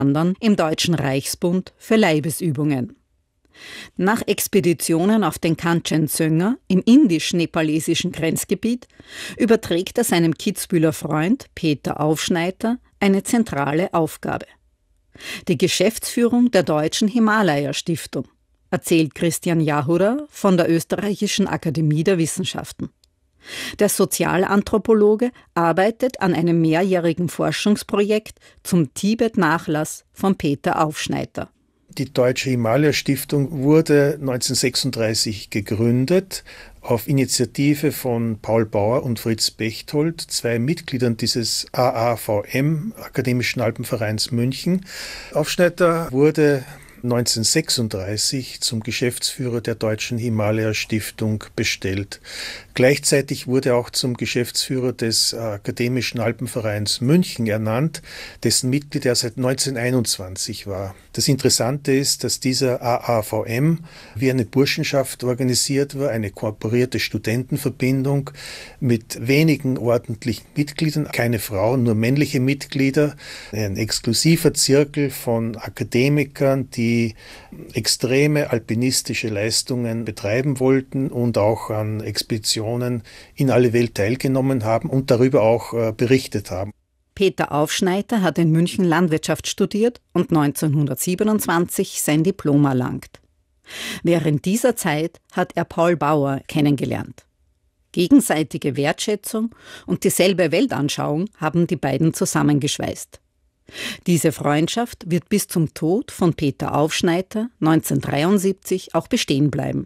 anderen im Deutschen Reichsbund für Leibesübungen. Nach Expeditionen auf den Kanchenjunga im indisch-nepalesischen Grenzgebiet überträgt er seinem Kitzbüheler Freund Peter Aufschneider eine zentrale Aufgabe: die Geschäftsführung der Deutschen Himalaya-Stiftung, erzählt Christian Jahuda von der Österreichischen Akademie der Wissenschaften. Der Sozialanthropologe arbeitet an einem mehrjährigen Forschungsprojekt zum Tibet-Nachlass von Peter Aufschneider. Die Deutsche Himalaya-Stiftung wurde 1936 gegründet auf Initiative von Paul Bauer und Fritz Bechtold, zwei Mitgliedern dieses AAVM, Akademischen Alpenvereins München. Aufschneider wurde 1936 zum Geschäftsführer der Deutschen Himalaya-Stiftung bestellt. Gleichzeitig wurde er auch zum Geschäftsführer des Akademischen Alpenvereins München ernannt, dessen Mitglied er seit 1921 war. Das Interessante ist, dass dieser AAVM wie eine Burschenschaft organisiert war, eine kooperierte Studentenverbindung mit wenigen ordentlichen Mitgliedern, keine Frauen, nur männliche Mitglieder, ein exklusiver Zirkel von Akademikern, die extreme alpinistische Leistungen betreiben wollten und auch an Expeditionen in alle Welt teilgenommen haben und darüber auch berichtet haben. Peter Aufschneider hat in München Landwirtschaft studiert und 1927 sein Diplom erlangt. Während dieser Zeit hat er Paul Bauer kennengelernt. Gegenseitige Wertschätzung und dieselbe Weltanschauung haben die beiden zusammengeschweißt. Diese Freundschaft wird bis zum Tod von Peter Aufschneider 1973 auch bestehen bleiben.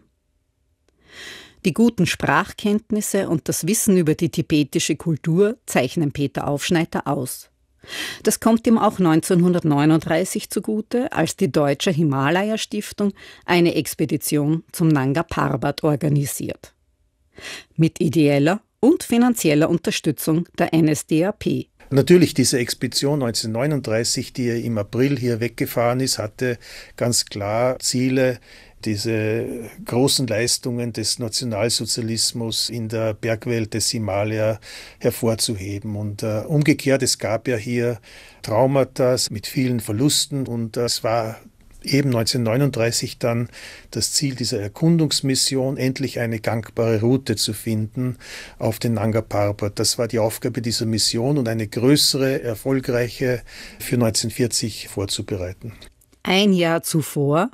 Die guten Sprachkenntnisse und das Wissen über die tibetische Kultur zeichnen Peter Aufschneider aus. Das kommt ihm auch 1939 zugute, als die Deutsche Himalaya-Stiftung eine Expedition zum Nanga Parbat organisiert. Mit ideeller und finanzieller Unterstützung der NSDAP. Natürlich, diese Expedition 1939, die im April hier weggefahren ist, hatte ganz klar Ziele, diese großen Leistungen des Nationalsozialismus in der Bergwelt des Himalaya hervorzuheben. Und umgekehrt, es gab ja hier Traumata mit vielen Verlusten und es war eben 1939 dann das Ziel dieser Erkundungsmission, endlich eine gangbare Route zu finden auf den Nanga Parbat. Das war die Aufgabe dieser Mission und eine größere, erfolgreiche für 1940 vorzubereiten. Ein Jahr zuvor,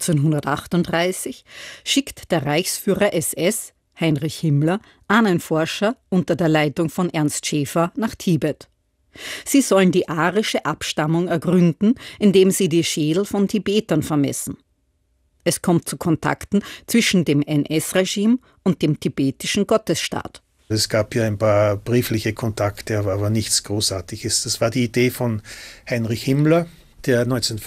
1938, schickt der Reichsführer SS, Heinrich Himmler, Ahnenforscher unter der Leitung von Ernst Schäfer nach Tibet. Sie sollen die arische Abstammung ergründen, indem sie die Schädel von Tibetern vermessen. Es kommt zu Kontakten zwischen dem NS-Regime und dem tibetischen Gottesstaat. Es gab ja ein paar briefliche Kontakte, aber nichts Großartiges. Das war die Idee von Heinrich Himmler, der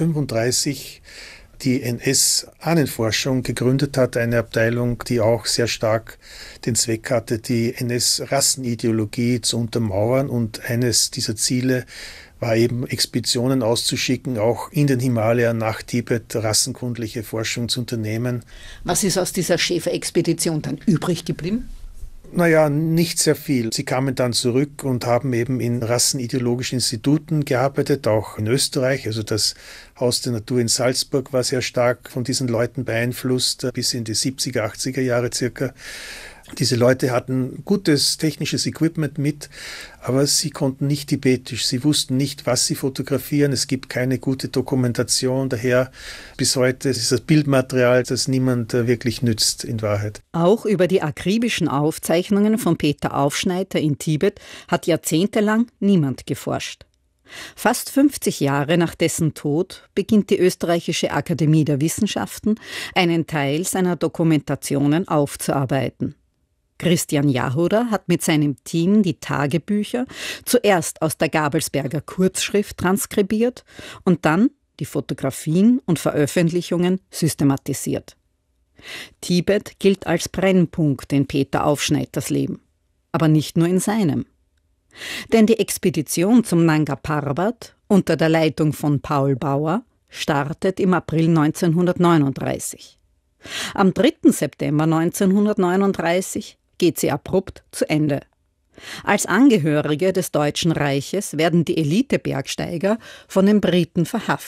1935 die NS-Ahnenforschung gegründet hat, eine Abteilung, die auch sehr stark den Zweck hatte, die NS-Rassenideologie zu untermauern. Und eines dieser Ziele war eben, Expeditionen auszuschicken, auch in den Himalaya nach Tibet, rassenkundliche Forschung zu unternehmen. Was ist aus dieser Schäfer-Expedition dann übrig geblieben? Naja, nicht sehr viel. Sie kamen dann zurück und haben eben in rassenideologischen Instituten gearbeitet, auch in Österreich. Also das Haus der Natur in Salzburg war sehr stark von diesen Leuten beeinflusst, bis in die 70er, 80er Jahre circa. Diese Leute hatten gutes technisches Equipment mit, aber sie konnten nicht tibetisch. Sie wussten nicht, was sie fotografieren. Es gibt keine gute Dokumentation. Daher bis heute ist das Bildmaterial, das niemand wirklich nützt in Wahrheit. Auch über die akribischen Aufzeichnungen von Peter Aufschneider in Tibet hat jahrzehntelang niemand geforscht. Fast 50 Jahre nach dessen Tod beginnt die Österreichische Akademie der Wissenschaften, einen Teil seiner Dokumentationen aufzuarbeiten. Christian Jahuda hat mit seinem Team die Tagebücher zuerst aus der Gabelsberger Kurzschrift transkribiert und dann die Fotografien und Veröffentlichungen systematisiert. Tibet gilt als Brennpunkt in Peter Aufschneiders Leben, aber nicht nur in seinem. Denn die Expedition zum Nanga Parbat unter der Leitung von Paul Bauer startet im April 1939. Am 3. September 1939 geht sie abrupt zu Ende. Als Angehörige des Deutschen Reiches werden die Elite-Bergsteiger von den Briten verhaftet.